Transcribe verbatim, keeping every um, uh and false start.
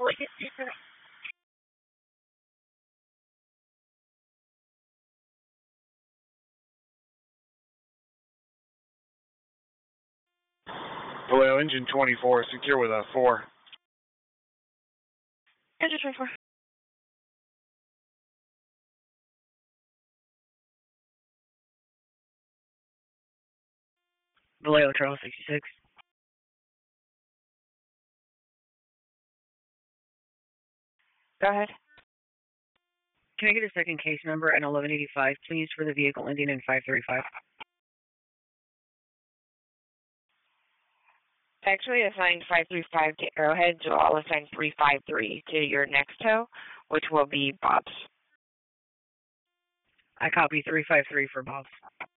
Vallejo, engine twenty-four, secure with a four. Engine twenty-four. Vallejo, Charles sixty-six. Go ahead. Can I get a second case number and eleven eighty-five, please, for the vehicle ending in five thirty-five? Actually assigned five three five to Arrowhead, so I'll assign three five three to your next tow, which will be Bob's. I copy three five three for Bob's.